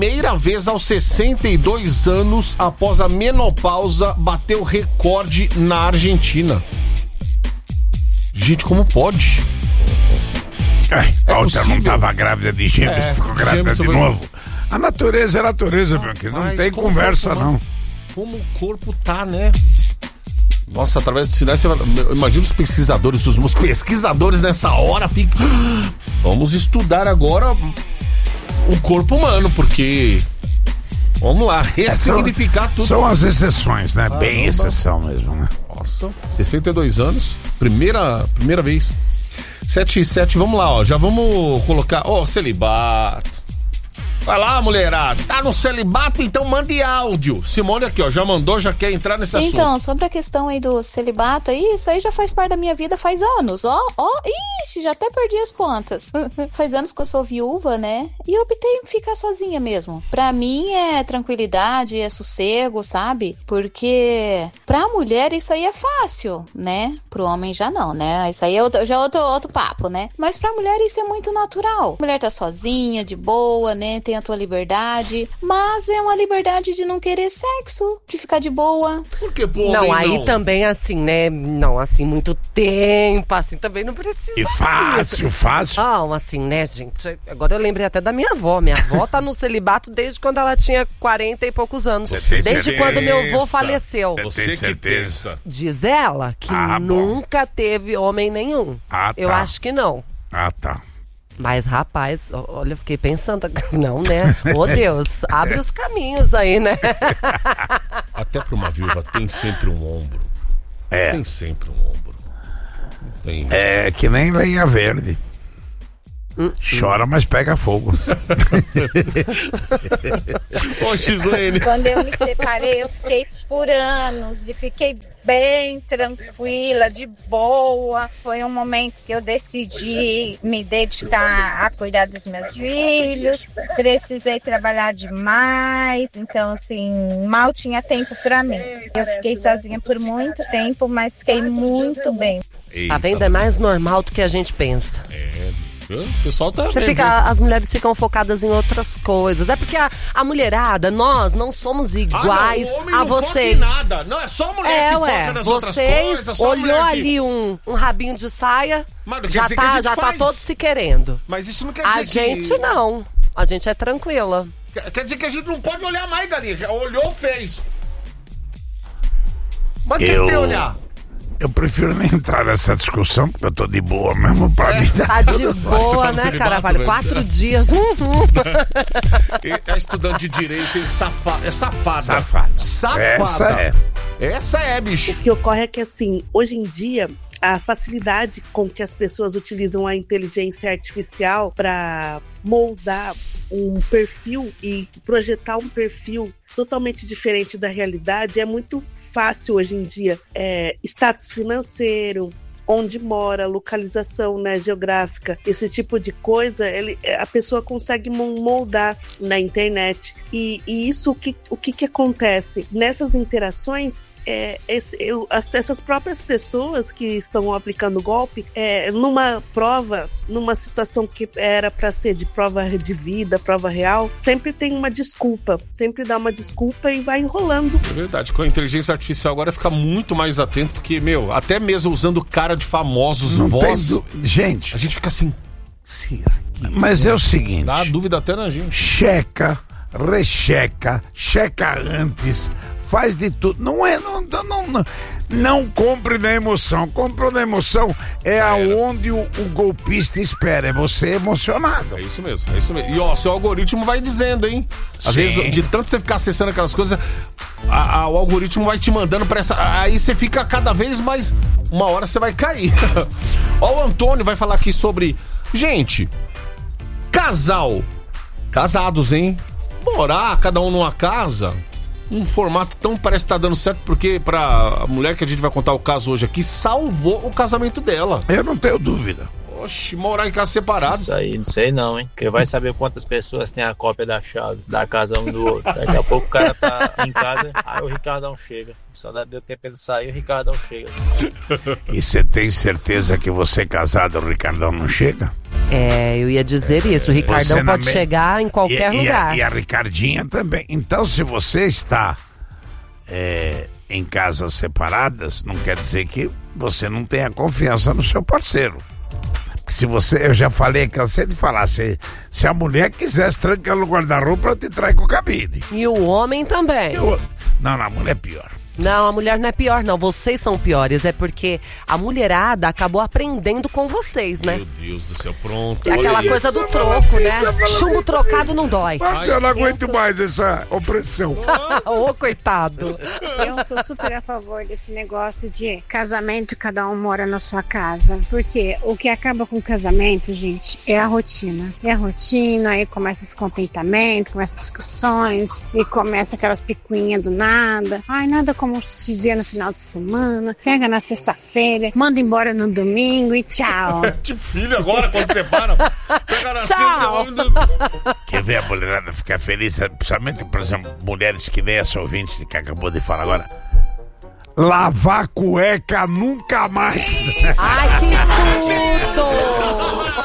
primeira vez aos 62 anos, após a menopausa, bateu recorde na Argentina. Gente, como pode? A outra não estava grávida de gêmeos, ficou grávida de novo. A natureza é natureza, meu querido. Não tem conversa, não. Como o corpo tá, né? Nossa, através de sinais, imagina os pesquisadores, os pesquisadores nessa hora ficam... Vamos estudar agora o corpo humano, porque... Vamos lá, ressignificar tudo. São as exceções, né? Bem exceção mesmo, né? Nossa, 62 anos, primeira vez. 7 e 7, vamos lá, ó. Já vamos colocar, celibato. Vai lá, mulherada. Tá no celibato, então mande áudio. Simone aqui, ó, já mandou, já quer entrar nesse assunto. Então, sobre a questão aí do celibato, isso aí já faz parte da minha vida faz anos, ixi, já até perdi as contas. Faz anos que eu sou viúva, né? E eu optei em ficar sozinha mesmo. Pra mim é tranquilidade, é sossego, sabe? Porque pra mulher isso aí é fácil, né? Pro homem já não, né? Isso aí já é outro papo, né? Mas pra mulher isso é muito natural. A mulher tá sozinha, de boa, né? Tem a tua liberdade, mas é uma liberdade de não querer sexo, de ficar de boa. Por que, pô? Não, aí não? Também assim, né? Não, assim, muito tempo, assim, também não precisa. E fácil. Não, assim, né, gente? Agora eu lembrei até da minha avó. Minha avó tá no celibato desde quando ela tinha 40 e poucos anos. Desde quando meu avô faleceu. Você que pensa. Diz ela que nunca teve homem nenhum. Eu acho que não. Tá. Mas, rapaz, olha, eu fiquei pensando, não, né? Ô Deus, abre os caminhos aí, né? Até pra uma viúva tem sempre um ombro. Tem sempre um ombro. Tem... É que nem lenha verde. Chora, mas pega fogo. Ô, Gislene. Quando eu me separei, eu fiquei por anos e fiquei bem tranquila, de boa. Foi um momento que eu decidi me dedicar a cuidar dos meus filhos. Precisei trabalhar demais, então assim, mal tinha tempo pra mim. Eu fiquei sozinha por muito tempo, mas fiquei muito bem. Tá vendo? É mais normal do que a gente pensa. O pessoal tá as mulheres ficam focadas em outras coisas. É porque a mulherada, nós não somos iguais a vocês. Não, nada. Não, é só a mulher que foca nas outras coisas. Só olhou ali um rabinho de saia, já tá todo se querendo. Mas isso não quer dizer a gente não. A gente é tranquila. Quer dizer que a gente não pode olhar mais, Darinha. Olhou, fez. Mas tem que olhar. Eu prefiro nem entrar nessa discussão, porque eu tô de boa mesmo pra mim. Tá de boa, né, Carvalho? 4 dias. É estudante de direito, é safada. Essa é, bicho. O que ocorre é que, assim, hoje em dia, a facilidade com que as pessoas utilizam a inteligência artificial para moldar um perfil e projetar um perfil totalmente diferente da realidade é muito fácil hoje em dia. Status financeiro, onde mora, localização, né, geográfica, esse tipo de coisa, a pessoa consegue moldar na internet. E isso, o que acontece? Nessas interações, essas próprias pessoas que estão aplicando golpe, numa prova, numa situação que era para ser de prova de vida, prova real, sempre tem uma desculpa, sempre dá uma desculpa e vai enrolando. É verdade, com a inteligência artificial agora fica muito mais atento, porque, até mesmo usando cara de famosos, voz, gente, a gente fica assim, será que... Mas é o seguinte... Dá dúvida até na gente. Checa, recheca, checa antes, faz de tudo. Não compre na emoção. Comprou na emoção aonde o golpista espera. É você emocionado. É isso mesmo. E seu algoritmo vai dizendo, hein? Às vezes, de tanto você ficar acessando aquelas coisas, o algoritmo vai te mandando pra essa. Aí você fica cada vez mais. Uma hora você vai cair. Ó, o Antônio vai falar aqui sobre. Gente, casados, hein? Morar cada um numa casa, um formato tão parece que tá dando certo, porque pra mulher que a gente vai contar o caso hoje aqui, salvou o casamento dela. Eu não tenho dúvida. Oxe, morar em casa separado. Isso aí, não sei não, hein? Porque vai saber quantas pessoas têm a cópia da chave da casa um do outro. Daqui a pouco o cara tá em casa, aí o Ricardão chega. Só deu tempo ele sair, o Ricardão chega. E você tem certeza que você casado, o Ricardão não chega? Eu ia dizer isso. O Ricardão pode chegar em qualquer lugar. E a Ricardinha também. Então, se você está em casas separadas, não quer dizer que você não tenha confiança no seu parceiro. Se você, eu já falei, cansei de falar, se a mulher quisesse trancar no guarda-roupa, ela te trai com cabide. E o homem também. Não, a mulher é pior. Não, a mulher não é pior, não. Vocês são piores. É porque a mulherada acabou aprendendo com vocês, né? Meu Deus do céu, pronto. É aquela coisa do troco, né? Chumbo trocado não dói. Mas eu não aguento mais essa opressão. Ô, coitado. Eu sou super a favor desse negócio de casamento, cada um mora na sua casa. Porque o que acaba com o casamento, gente, é a rotina. É a rotina, aí começa esse contentamento, começa discussões, e começa aquelas picuinhas do nada. Ai, nada como se vê no final de semana, pega na sexta-feira, manda embora no domingo e tchau. Tipo filho agora, quando você para, pega na sexta. Quer ver a mulherada ficar feliz? Principalmente, por exemplo, mulheres que nem essa ouvinte que acabou de falar agora. Lavar cueca nunca mais. Ai, que tudo!